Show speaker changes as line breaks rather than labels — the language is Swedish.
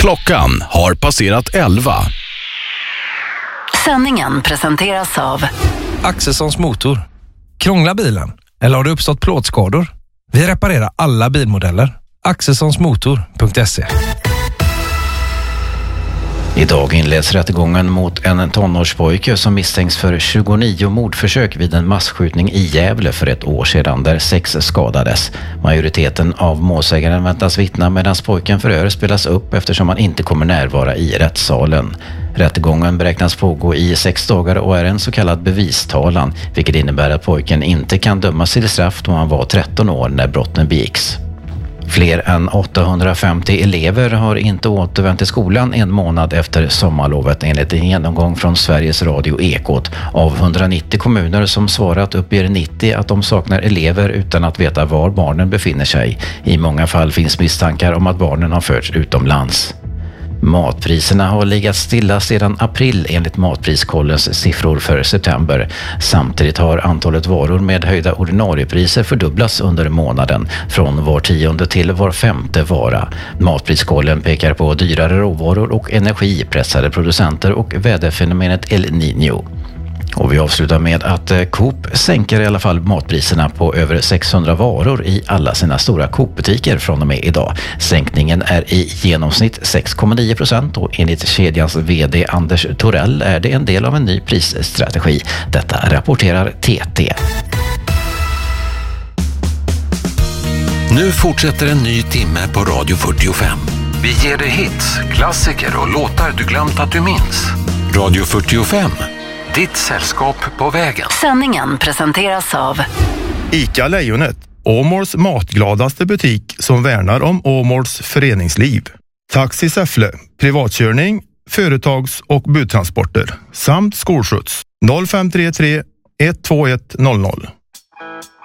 Klockan har passerat 11.
Sändningen presenteras av
Axelssons motor. Krånglar bilen? Eller har det uppstått plåtskador? Vi reparerar alla bilmodeller. Axelssonsmotor.se.
Idag inleds rättegången mot en tonårspojke som misstänks för 29 mordförsök vid en massskjutning i Gävle för ett år sedan där 6 skadades. Majoriteten av målsägaren väntas vittna medan pojken förhör spelas upp eftersom han inte kommer närvara i rättssalen. Rättegången beräknas pågå i 6 dagar och är en så kallad bevistalan, vilket innebär att pojken inte kan dömas till straff då han var 13 år när brotten begicks. Fler än 850 elever har inte återvänt till skolan en månad efter sommarlovet enligt en genomgång från Sveriges Radio Ekot. Av 190 kommuner som svarat uppger 90 att de saknar elever utan att veta var barnen befinner sig. I många fall finns misstankar om att barnen har förts utomlands. Matpriserna har legat stilla sedan april enligt Matpriskollens siffror för september. Samtidigt har antalet varor med höjda ordinariepriser fördubblats under månaden, från var 10:e till var 5:e vara. Matpriskollen pekar på dyrare råvaror och energi, pressade producenter och väderfenomenet El Niño. Och vi avslutar med att Coop sänker i alla fall matpriserna på över 600 varor i alla sina stora Coop-butiker från och med idag. Sänkningen är i genomsnitt 6,9% och enligt kedjans vd Anders Torell är det en del av en ny prisstrategi. Detta rapporterar TT.
Nu fortsätter en ny timme på Radio 45. Vi ger dig hits, klassiker och låtar du glömt att du minns. Radio 45. Ditt sällskap på vägen.
Sändningen presenteras av
ICA Lejonet, Åmåls matgladaste butik som värnar om Åmåls föreningsliv. Taxi Säffle, privatkörning, företags- och budtransporter samt skolskjuts. 0533 121 00.